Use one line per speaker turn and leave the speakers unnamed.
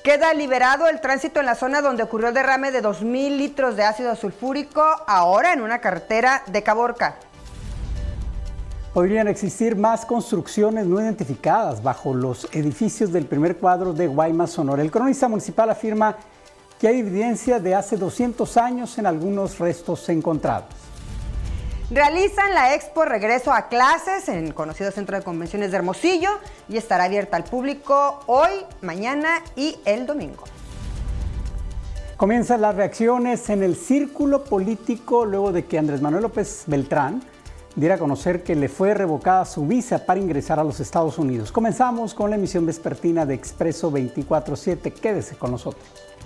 Queda liberado el tránsito en la zona donde ocurrió el derrame de 2,000 litros de ácido sulfúrico, ahora en una carretera de Caborca.
Podrían existir más construcciones no identificadas bajo los edificios del primer cuadro de Guaymas, Sonora. El cronista municipal afirma que hay evidencia de hace 200 años en algunos restos encontrados.
Realizan la expo Regreso a Clases en el conocido Centro de Convenciones de Hermosillo y estará abierta al público hoy, mañana y el domingo.
Comienzan las reacciones en el círculo político luego de que Andrés Manuel López Beltrán diera a conocer que le fue revocada su visa para ingresar a los Estados Unidos. Comenzamos con la emisión vespertina de Expreso 24/7. Quédese con nosotros.